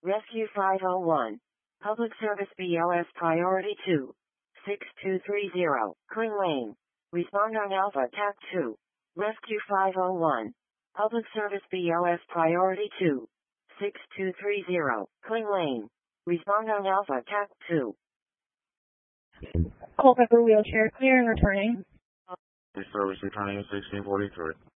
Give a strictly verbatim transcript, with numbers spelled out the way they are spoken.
Rescue five oh one. Public Service B O S Priority two. six two three zero. Kling Lane. Respond on Alpha T A C two. Rescue five oh one. Public Service B O S Priority two. six two three zero. Kling Lane. Respond on Alpha T A C two. Culpeper wheelchair clear and returning. Service returning sixteen forty-three.